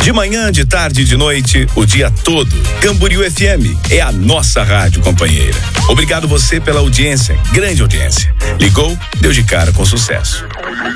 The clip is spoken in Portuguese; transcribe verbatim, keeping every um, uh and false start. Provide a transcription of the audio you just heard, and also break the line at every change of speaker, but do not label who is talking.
De manhã, de tarde e de noite, o dia todo. Camboriú F M é a nossa rádio companheira. Obrigado você pela audiência, grande audiência. Ligou, deu de cara com sucesso.